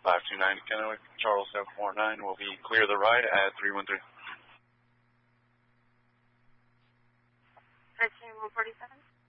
529 Kennewick, Charles 749 will be clear the ride at 313. 13147.